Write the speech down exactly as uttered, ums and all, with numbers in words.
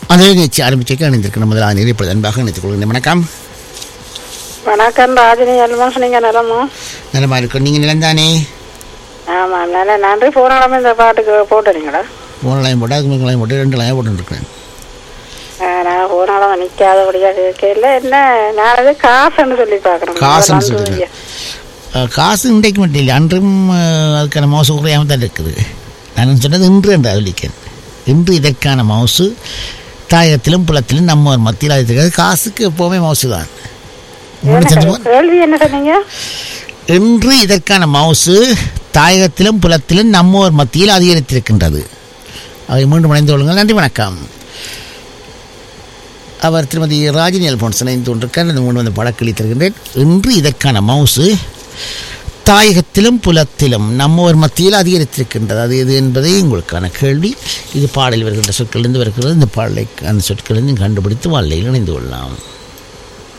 அதே நிகழ்ச்சி ஆரம்பிச்சு அணிந்திருக்கிற முதல் ஆணையர் இப்பொழுது அன்பாக நினைத்துக் கொள்கிறேன். வணக்கம். வணக்கம் ராஜினி அல்மாஸ், நீங்கள் நிலமோ? நிலமா இருக்கும். நீங்கள் நிலந்தானே? ஆமாம், நல்ல நன்றி. போனாலும் இந்த பாட்டுக்கு போட்டுறீங்களா? மூணு லைன் போட்டு அதுக்கு மூணு லைன் போட்டு ரெண்டு லைன் போட்டுருக்கேன். நான் போனாலும் நிற்காதபடியாக கேட்கல. என்ன நான் காசுன்னு சொல்லி பார்க்குறேன். காசுன்னு சொல்லுங்க. காசு இன்றைக்கு மட்டும் இல்லை, அன்றும் அதுக்கான மவுசு குறையாமல் தான் இருக்குது. நான் சொன்னது இன்று என்று சொல்லிக்கிறேன். இன்று இதற்கான மவுசு தாயகத்திலும் புலத்திலும் நம்ம ஒரு மத்தியில் இருக்கிறது. காசுக்கு எப்போவுமே மவுசு தான். கேள்வி என்ன சொன்னீங்க? இன்று இதற்கான மவுசு தாயகத்திலும் புலத்திலும் நம்ம ஒரு மத்தியில் அதிகரித்திருக்கின்றது. அவை மீண்டும் இணைந்து கொள்ளுங்கள். நன்றி, வணக்கம். அவர் திருமதி ராஜினி அல்போன்ஸ் இணைந்து கொண்டிருக்கார். அந்த மூணு வந்து படக்கிளி தருகின்றேன். இன்று இதற்கான மவுசு தாயகத்திலும் புலத்திலும் நம்ம ஒரு மத்தியில் அதிகரித்திருக்கின்றது. அது எது என்பதை உங்களுக்கான கேள்வி. இது பாடலில் வருகின்ற சொற்களிலிருந்து வருகிறது. இந்த பாடலை அந்த சொற்களிலிருந்து கண்டுபிடித்து வாழ்க்கையில் இணைந்து கொள்ளலாம்.